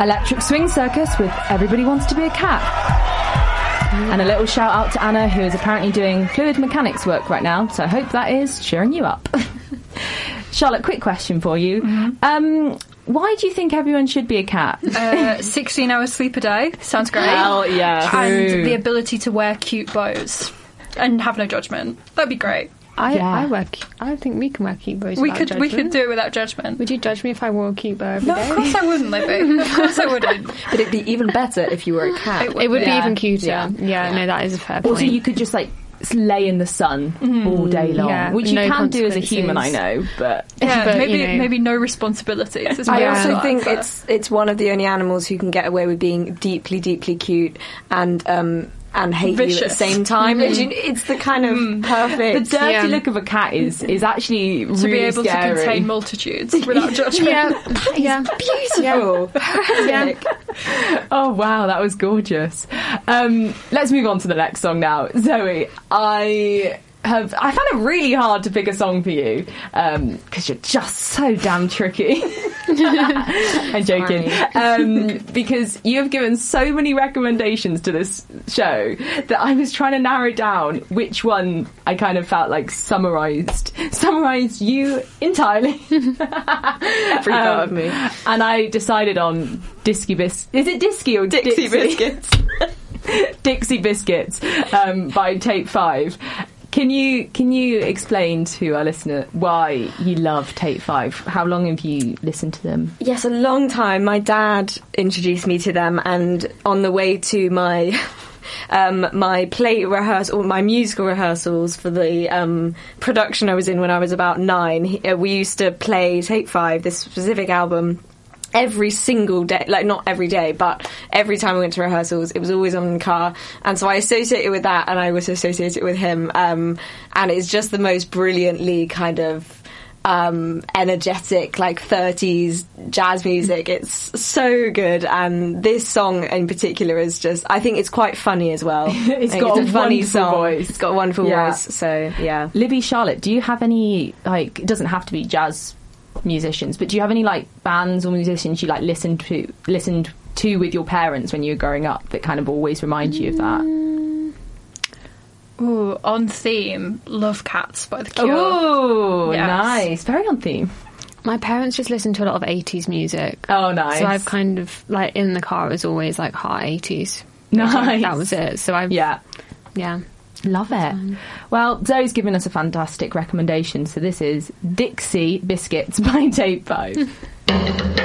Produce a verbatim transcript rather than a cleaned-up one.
Electric Swing Circus with Everybody Wants to Be a Cat. Mm. And a little shout out to Anna, who is apparently doing fluid mechanics work right now, so I hope that is cheering you up. Charlotte, quick question for you. Mm-hmm. Um, why do you think everyone should be a cat? Uh, sixteen hours sleep a day. Sounds great. Hell yeah. And True. the ability to wear cute bows and have no judgment. That'd be great. I, Yeah. I wear. I think we can wear cute bows. We without could judgment. we could do it without judgment. Would you judge me if I wore a cute bow every No, day? of course I wouldn't, Libby. Of course I wouldn't. But it'd be even better if you were a cat. It would, It would Yeah. be even cuter. Yeah. Yeah, Yeah. no, that is a fair point. Also, you could just, like, lay in the sun Mm-hmm. all day long, Yeah, which you no can do as a human, I consequences. know, but... Yeah, But, maybe you know. maybe no responsibilities. is I what also I'd think like, it's it's one of the only animals who can get away with being deeply, deeply cute and um and hate you at the Vicious. same time. Literally, It's the kind of The perfect. dirty Yeah. look of a cat is is actually to really be able scary. to contain multitudes without judgment. yeah, yeah, Beautiful. yeah. Oh wow, that was gorgeous. Um, let's move on to the next song now. Zoe, I have I found it really hard to pick a song for you because you're just so damn tricky. I'm joking. Um, because you have given so many recommendations to this show that I was trying to narrow down which one I kind of felt like summarised summarised you entirely. Every part of me. And I decided on Disky Bis. Is it Disky or Dixie Biscuits. Dixie Biscuits um, by Tape Five. Can you can you explain to our listener why you love Tape Five? How long have you listened to them? Yes, a long time. My dad introduced me to them, and on the way to my um, my play rehearsal, my musical rehearsals for the um, production I was in when I was about nine, he, uh, we used to play Tape Five, this specific album, every single day. Like, not every day, but every time we went to rehearsals, it was always on in the car. And so I associate it with that, and I also associate it with him. Um, and it's just the most brilliantly kind of um, energetic, like thirties jazz music. It's so good. And this song in particular is just, I think it's quite funny as well. It's Like, got it's a a funny wonderful song. voice. It's got a wonderful Yeah. voice. So, yeah. Libby, Charlotte, do you have any, like, it doesn't have to be jazz musicians, but do you have any, like, bands or musicians you, like, listened to listened to with your parents when you were growing up that kind of always remind you of that? Ooh, on theme, Love Cats by The Cure. Oh, Yes. nice. Very on theme. My parents just listened to a lot of eighties music. Oh, nice. So I've kind of, like, in the car, it was always, like, hot eighties. Nice. That was it. So I've, Yeah. yeah. Love it. Well, Zoe's given us a fantastic recommendation. So this is Dixie Biscuits by Tape Five.